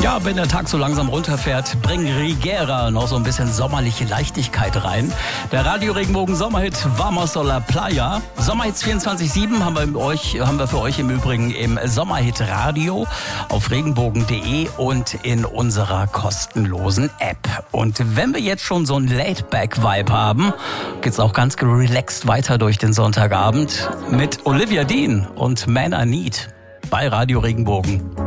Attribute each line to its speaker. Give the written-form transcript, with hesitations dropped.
Speaker 1: Ja, wenn der Tag so langsam runterfährt, bringt Rigera noch so ein bisschen sommerliche Leichtigkeit rein. Der Radio Regenbogen Sommerhit Vamos a la Playa. Sommerhits 24/7 haben wir für euch im Übrigen im Sommerhit Radio auf regenbogen.de und in unserer kostenlosen App. Und wenn wir jetzt schon so einen Laid-Back-Vibe haben, geht's auch ganz relaxed weiter durch den Sonntagabend mit Olivia Dean und Man I Need bei Radio Regenbogen.